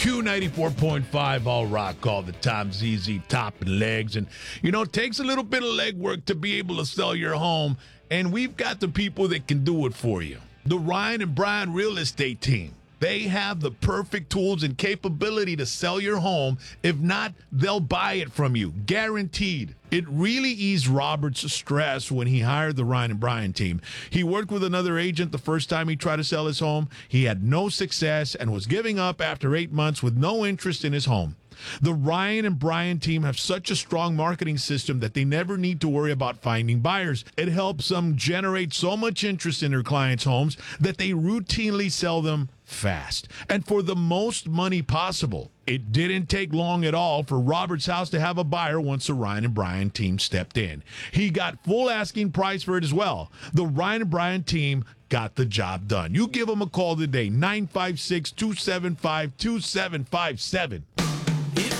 Q94.5 All Rock all the time. ZZ Top and Legs. And, it takes a little bit of legwork to be able to sell your home. And we've got the people that can do it for you. The Ryan and Brian Real Estate Team. They have the perfect tools and capability to sell your home. If not, they'll buy it from you. Guaranteed. It really eased Robert's stress when he hired the Ryan and Brian team. He worked with another agent the first time he tried to sell his home. He had no success and was giving up after 8 months with no interest in his home. The Ryan and Brian team have such a strong marketing system that they never need to worry about finding buyers. It helps them generate so much interest in their clients' homes that they routinely sell them fast and for the most money possible. It didn't take long at all for Robert's house to have a buyer once the Ryan and Brian team stepped in. He got full asking price for it as well. The Ryan and Brian team got the job done. You give them a call today, 956-275-2757.